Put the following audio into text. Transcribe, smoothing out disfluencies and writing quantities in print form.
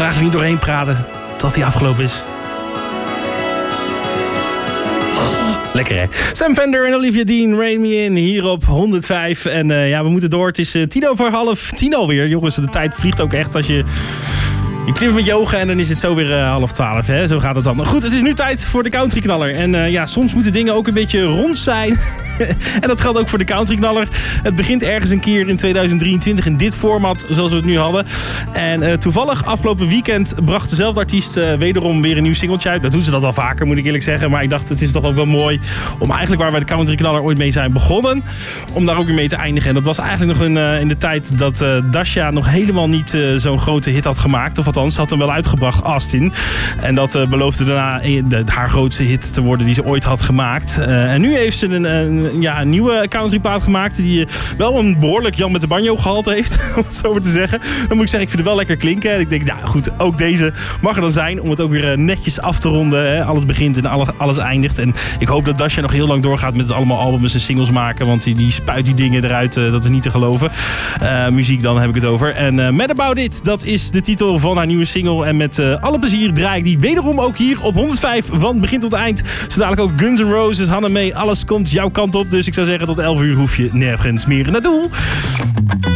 eigenlijk niet doorheen praten tot hij afgelopen is. Lekker hè. Sam Fender en Olivia Dean, Rain Me In, hier op 105. En we moeten door. Het is 10:10 alweer. Jongens, de tijd vliegt ook echt als je... Je knipt met je ogen en dan is het zo weer 11:30. Hè? Zo gaat het dan. Goed, het is nu tijd voor de countryknaller. En soms moeten dingen ook een beetje rond zijn. En dat geldt ook voor de countryknaller. Het begint ergens een keer in 2023 in dit format zoals we het nu hadden. En toevallig afgelopen weekend bracht dezelfde artiest wederom weer een nieuw singeltje uit. Dat doen ze dat al vaker, moet ik eerlijk zeggen. Maar ik dacht, het is toch ook wel mooi om eigenlijk waar wij de countryknaller ooit mee zijn begonnen, om daar ook weer mee te eindigen. En dat was eigenlijk nog in de tijd dat Dasha nog helemaal niet zo'n grote hit had gemaakt. Of althans, ze had hem wel uitgebracht, Austin. En dat beloofde daarna haar grootste hit te worden die ze ooit had gemaakt. En nu heeft ze een nieuwe countryplaat gemaakt die wel een behoorlijk Jan met de banjo gehalte heeft, om het zo maar te zeggen. Dan moet ik zeggen, ik vind het wel lekker klinken. En ik denk, nou goed, ook deze mag er dan zijn om het ook weer netjes af te ronden. Hè. Alles begint en alles eindigt. En ik hoop dat Dasha nog heel lang doorgaat met het allemaal albums en singles maken, want die spuit die dingen eruit, dat is niet te geloven. Muziek dan heb ik het over. En Mad About It, dat is de titel van haar nieuwe single. En met alle plezier draai ik die wederom ook hier op 105 van begin tot eind. Zo dadelijk ook Guns N' Roses, Hannah May, alles komt jouw kant op. Dus ik zou zeggen, tot 11 uur hoef je nergens meer naartoe.